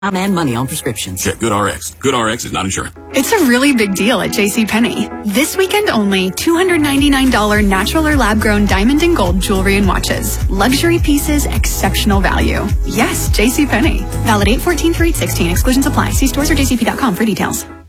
Time and money on prescriptions. Check GoodRx. GoodRx is not insurance. It's a really big deal at JCPenney. This weekend only, $299 natural or lab-grown diamond and gold jewelry and watches. Luxury pieces, exceptional value. Yes, JCPenney. Valid 8/14 through 8/16. Exclusions apply. See stores or jcp.com for details.